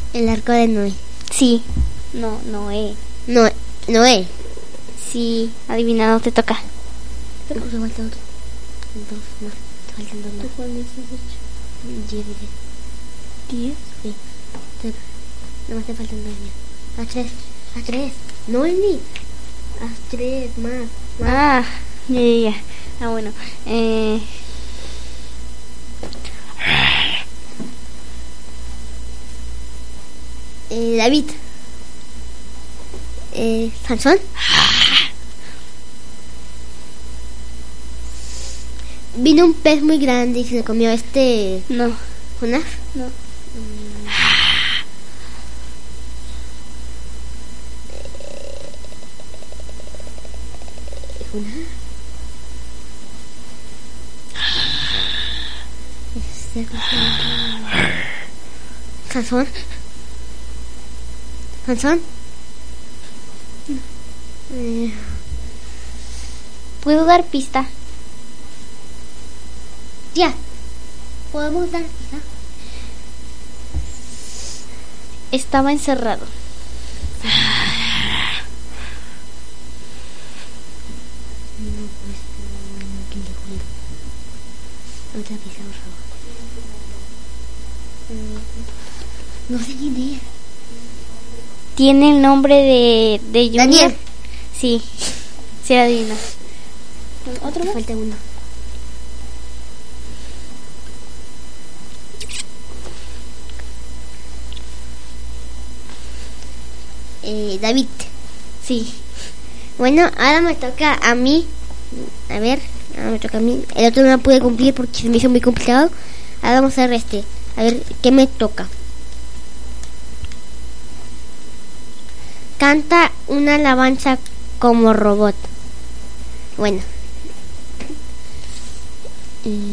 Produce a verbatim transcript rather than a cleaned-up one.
El arco de Noé. Sí. No, Noé. No, Noé. Sí, adivinado, te toca. Te falta otro. Dos más. Te faltan dos más. ¿Cuáles has hecho? Diez, diez. ¿Diez? Sí. Te... Nomás te faltan dos ya. Haz tres. Haz tres. No, Eli. Haz tres más. más. Ah, ya, ya, ya. Ah, bueno. Eh... Eh, David. Eh, Sansón. Vino un pez muy grande y se lo comió este... No. ¿Jonás? No. Mm. ¿Jonás? ¿Sansón? ¿Sansón? Eh, ¿Puedo dar pista? ya. ¿Podemos dar pista? Estaba encerrado. No, pues... No, ¿quién dijo eso? Otra pista, por favor. Mm, No sé quién es. ¿Tiene el nombre de, de Junior? Daniel. Sí. Sí, adivina. ¿Otro más? Falta uno. Eh, David. Sí. Bueno, ahora me toca a mí. A ver, ahora me toca a mí. El otro no lo pude cumplir porque se me hizo muy complicado. Ahora vamos a hacer este. A ver, ¿qué me toca? Canta una alabanza como robot. Bueno.